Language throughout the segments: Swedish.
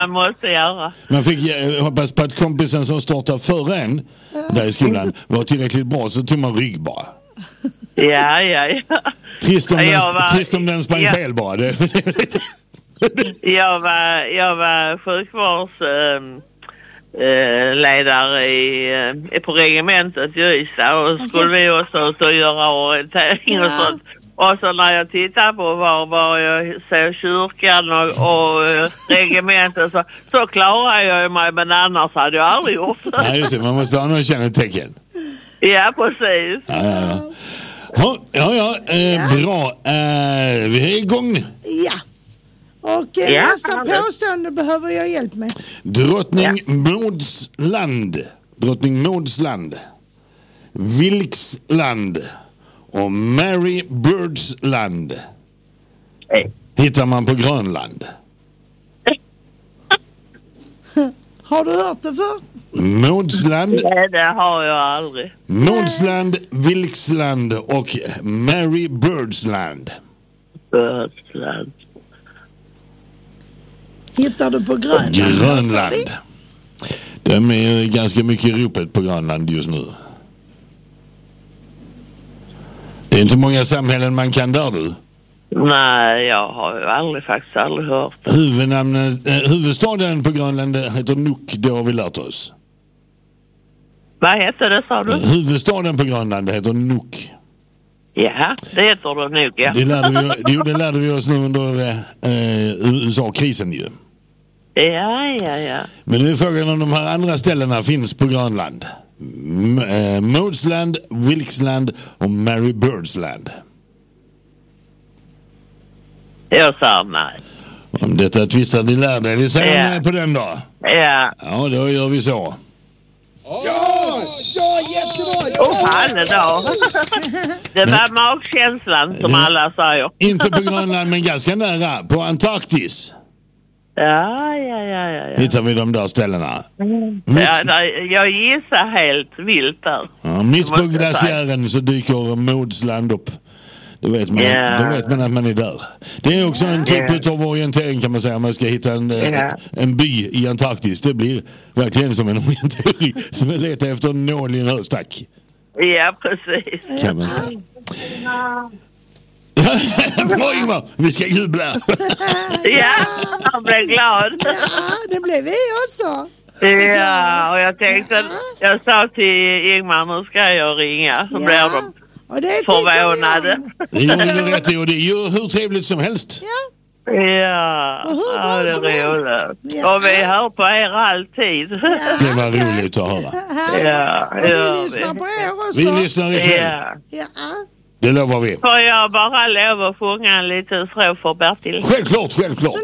man måste göra. Man fick hoppas på att kompisen som startade före en där i skolan var tillräckligt bra, så tog man rygg bara. Ja. Trist om den sprang fel bara. Jag var sjukvårdsledare på regementet i Ystad, och skulle vi också göra orientering och sånt. Och så när jag tittade på var jag såg kyrkan och regementet, så klarar jag mig, men annars hade jag aldrig gjort det. Nej, just det, man måste ha någon kännetecken. Ja, precis. Ja, bra. Vi är igång nu. Ja. Och nästa påstående behöver jag hjälp med. Drottning Mauds land, Vilks land och Mary Birds land hittar man på Grönland. Har du hört det för? Maudsland. Nej, det har jag aldrig. Maudsland, Vilksland och Mary Birdsland. Birdsland. Hittar du på Grönland? Grönland. De är ganska mycket i ropet på Grönland just nu. Det är inte många samhällen man kan där, du. Nej, jag har ju faktiskt aldrig hört. Huvudstaden på Grönland heter Nuuk, det har vi lärt oss. Vad heter det, sa du? Huvudstaden på Grönland heter Nuuk. Ja, det heter det nog, ja. Det lärde vi oss nu under USA-krisen ju. Ja. Men nu är frågan om de här andra ställena finns på Grönland. Maudsland, Vilksland och Mary Birdsland. Jag sa nej. Om detta tvistar de lärde, vi säger nej på den då. Ja. Ja, då gör vi så. Ja, jättebra. Då. Det var magkänslan som alla säger. Inte på Grönland, men ganska nära. På Antarktis. Ja. Hittar vi de där ställena. Jag gissar helt vilt där. Ja, mitt på glaciären så dyker Maudsland upp. Då vet man att man är där. Det är också en typ av orientering, kan man säga. Man ska hitta en by i Antarktis. Det blir verkligen som en orientering. Som att leta efter en nål i en höstack. Ja, precis. Kan man säga. Bra, Ingmar! Vi ska jubla! Ja, jag blev glad. Ja, det blev vi också. Ja, och jag tänkte, jag sa till Ingmar, nu ska jag ringa. Så blir de förvånade. Det gjorde du rätt i, och det är ju hur trevligt som helst. Ja, det är roligt. Ja. Och vi hör på er alltid. Det var roligt att höra. Ja, vi lyssnar på er också. Vi lyssnar ikväll. Ja. Det lovar vi. Får jag bara lov att sjunga en liten strof för Bertil? Självklart.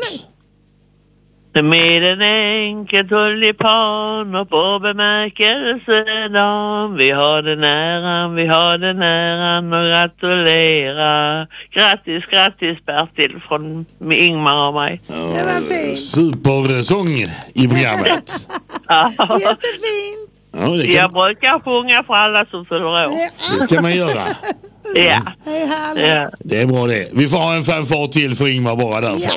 Med en enkel tulipan och på bemärkelsedagen. Vi har den äran och gratulera. Grattis Bertil från Ingmar och mig. Det var fint. Supersång i programmet. Jättefint. Ja, jag brukar sjunga för alla som fyller år. Det ska man göra. Ja. Det är bra det. Vi får ha en fanfar till för Ingmar bara därför.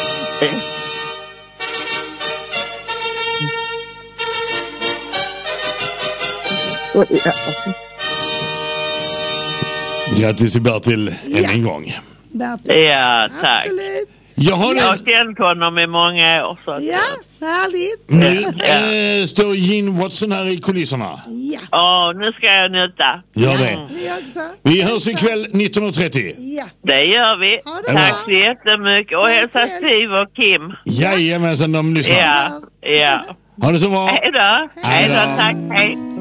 Grattis till Bertil en gång. Ja, tack. Absolut. Jag har känt honom i många år. Så härligt. Nu står Gene Watson här i kulisserna. Nu ska jag njuta. Gör det. Vi hörs ikväll 19.30. Det gör vi. Tack så jättemycket. Och hälsa Steve och Kim. Jajamensan, de lyssnar. Ja. Ha det så bra. Hej då, tack, hej.